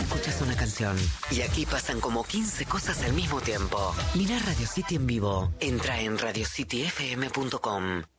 escuchas una canción y aquí pasan como 15 cosas al mismo tiempo. Mirá Radio City en vivo. Entra en radiocityfm.com.